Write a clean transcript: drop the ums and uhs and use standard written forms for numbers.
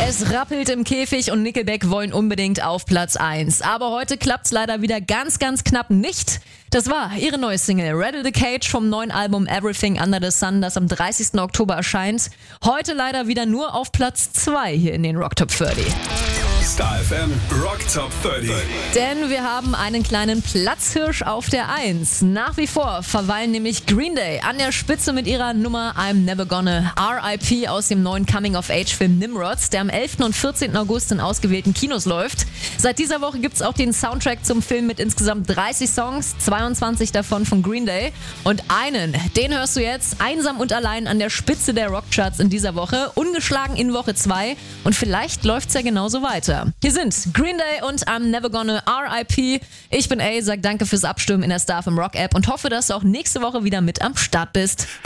Es rappelt im Käfig und Nickelback wollen unbedingt auf Platz 1. Aber heute klappt's leider wieder ganz, ganz knapp nicht. Das war ihre neue Single Rattle the Cage vom neuen Album Everything Under the Sun, das am 30. Oktober erscheint. Heute leider wieder nur auf Platz 2 hier in den Rock Top 30. Star FM Rock Top 30. Denn wir haben einen kleinen Platzhirsch auf der 1. Nach wie vor verweilen nämlich Green Day an der Spitze mit ihrer Nummer I'm Never Gonna R.I.P. aus dem neuen Coming-of-Age-Film Nimrods, der am 11. und 14. August in ausgewählten Kinos läuft. Seit dieser Woche gibt's auch den Soundtrack zum Film mit insgesamt 30 Songs, 22 davon von Green Day. Und den hörst du jetzt einsam und allein an der Spitze der Rockcharts in dieser Woche, ungeschlagen in Woche 2 und vielleicht läuft's ja genauso weiter. Hier sind Green Day und I'm Never Gonna R.I.P. Ich bin A, sag danke fürs Abstimmen in der Star FM Rock App und hoffe, dass du auch nächste Woche wieder mit am Start bist.